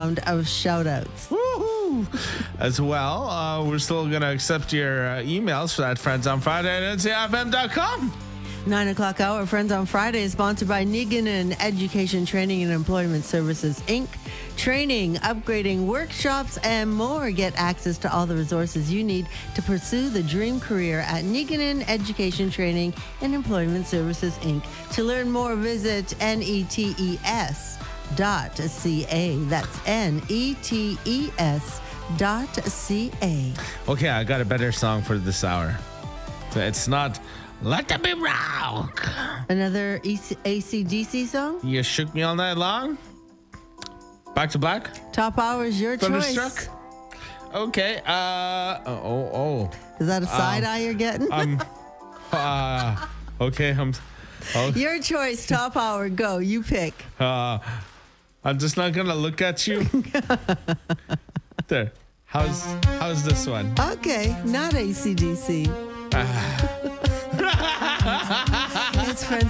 of shout outs. Woohoo! As well, we're still going to accept your emails for that Friends on Friday at ncfm.com. 9 o'clock hour, Friends on Friday is sponsored by Niganen Education Training and Employment Services, Inc. Training, upgrading, workshops, and more. Get access to all the resources you need to pursue the dream career at Niganen Education Training and Employment Services, Inc. To learn more, visit netes.ca. That's netes.ca. Okay, I got a better song for this hour. It's not Let There Be Rock. Another AC/DC song? You shook me all night long. Back to Black. Top hour is your choice. Thunderstruck. Okay. Is that a side eye you're getting? Okay. Your choice. Top hour. Go. You pick. I'm just not gonna look at you. There. How's this one? Okay. Not AC/DC.